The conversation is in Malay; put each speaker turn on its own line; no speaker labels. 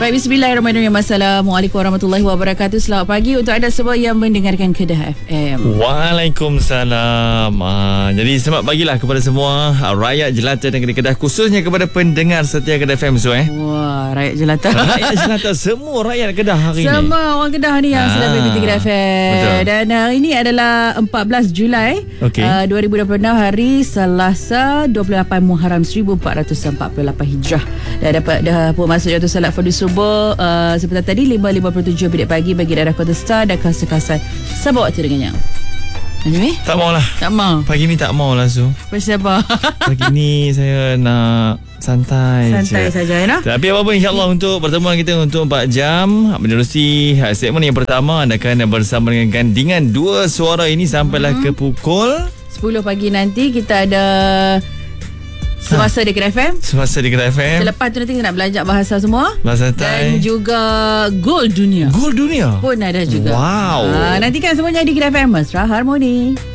Baik, bismillahirrahmanirrahim. Assalamualaikum warahmatullahi wabarakatuh. Selamat pagi untuk anda semua yang mendengarkan Kedah FM.
Waalaikumsalam. Jadi selamat pagilah kepada semua rakyat jelata negeri Kedah, khususnya kepada pendengar setia Kedah FM
Wah, rakyat jelata.
Rakyat jelata, semua rakyat Kedah hari ini.
Semua orang Kedah ni yang sedang mengikuti Kedah FM.
Betul.
Dan hari ini adalah 14 Julai 2026, hari Selasa, 28 Muharram 1448 Hijrah. Dah pun masuk jatuh salat fardu subuh seperti tadi 5.57 minit pagi bagi daerah Kontestar dan kawasan Sabah waktu dengannya. Najmi?
Tak maulah.
Tak mau.
Pagi ni tak maulah Su.
Pasal apa?
Pagi ni saya nak santai
saja ya.
Tapi apa-apa, insyaAllah untuk pertemuan kita untuk 4 jam menerusi segmen yang pertama, anda akan bersama dengan gandingan dua suara ini sampailah ke pukul
10 pagi nanti. Kita ada Semasa di Kedah FM.
Semasa di Kedah FM.
Selepas tu nanti kita nak belajar bahasa semua.
Bahasa
Dan
Thai.
juga Goal Dunia.
Goal Dunia
pun ada juga.
Wow.
Nantikan semuanya di Kedah FM. Mesra Harmoni.